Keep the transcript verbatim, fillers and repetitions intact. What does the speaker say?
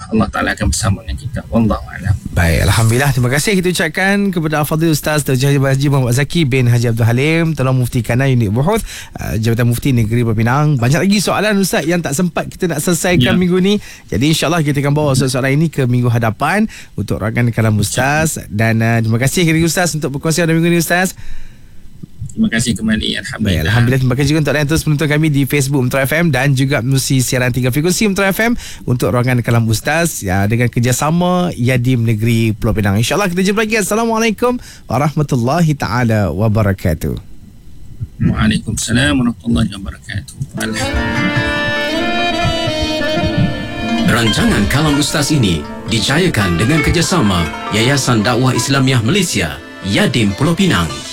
Allah Ta'ala akan bersama dengan kita. Wallahu a'lam. Baik, Alhamdulillah. Terima kasih kita ucapkan kepada Al-Fadhil Ustaz Haji Haji Muhammad Zaki bin Haji Abdul Halim, Tuan Mufti Kanan Unit Buhuth uh, Jabatan Mufti Negeri Pulau Pinang. Banyak lagi soalan Ustaz yang tak sempat kita nak selesaikan ya. minggu ni. Jadi insyaAllah kita akan bawa soalan ini ke minggu hadapan untuk rakan kalam Ustaz. Dan uh, terima kasih kepada Ustaz untuk berkongsi pada minggu ni Ustaz. Terima kasih kembali. Alhamdulillah. Baik, Alhamdulillah. Terima kasih juga untuk anda terus menonton kami di Facebook Metro F M dan juga menerusi siaran tiga frekuensi Metro F M untuk ruangan kalam Ustaz ya, dengan kerjasama Yadim Negeri Pulau Pinang. InsyaAllah kita jumpa lagi. Assalamualaikum warahmatullahi taala wabarakatuh. Waalaikumsalam warahmatullahi wabarakatuh. Rancangan Kalam Ustaz ini dijayakan dengan kerjasama Yayasan Dakwah Islamiah Malaysia, Yadim Pulau Pinang.